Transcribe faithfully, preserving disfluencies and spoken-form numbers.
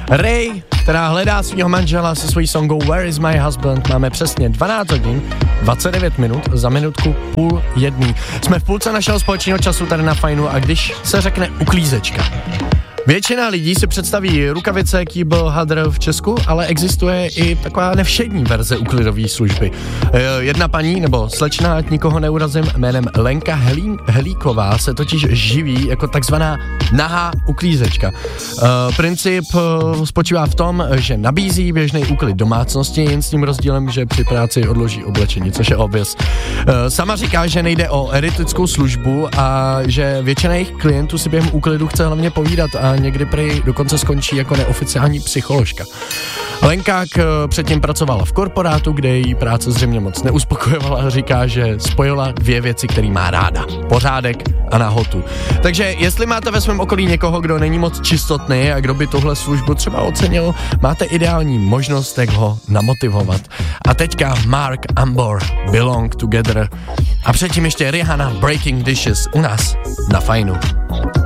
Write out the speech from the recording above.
Ray, která hledá svého manžela se svojí songou Where is my husband. Máme přesně dvanáct hodin, dvacet devět minut, za minutku půl jedný. Jsme v půlce našeho společného času tady na Fajnu a když se řekne uklízečka, většina lidí si představí rukavice Keeble Hadr v Česku, ale existuje i taková nevšední verze uklidové služby. Jedna paní, nebo slečna, ať nikoho neurazím, jménem Lenka Helí, Helíková se totiž živí jako takzvaná nahá uklízečka. Princip spočívá v tom, že nabízí běžný úklid domácnosti, jen s tím rozdílem, že při práci odloží oblečení, což je obvěz. Sama říká, že nejde o erotickou službu a že většina jejich klientů si během úklidu chce hlavně povídat a někdy prý dokonce skončí jako neoficiální psycholožka. Lenka předtím pracovala v korporátu, kde její práce zřejmě moc neuspokojovala a říká, že spojila dvě věci, který má ráda. Pořádek a nahotu. Takže jestli máte ve svém okolí někoho, kdo není moc čistotný a kdo by tuhle službu třeba ocenil, máte ideální možnost, jak ho namotivovat. A teďka Mark Ambor, Belong Together. A předtím ještě Rihanna, Breaking Dishes u nás na Fajnu.